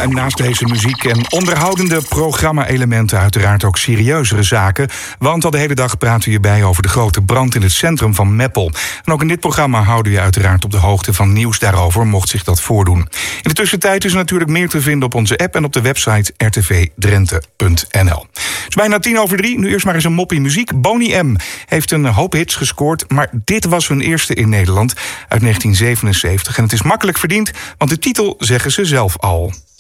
en naast deze muziek en onderhoudende programma-elementen uiteraard ook serieuzere zaken. Want al de hele dag praten we hierbij over de grote brand in het centrum van Meppel. En ook in dit programma houden we je uiteraard op de hoogte van nieuws daarover, mocht zich dat voordoen. In de tussentijd is er natuurlijk meer te vinden op onze app en op de website rtvdrenthe.nl. Het is bijna 3:10, nu eerst maar eens een moppie muziek. Boney M. heeft een hoop hits gescoord, maar dit was hun eerste in Nederland uit 1977. En het is makkelijk verdiend, want de titel zeggen ze zelf al.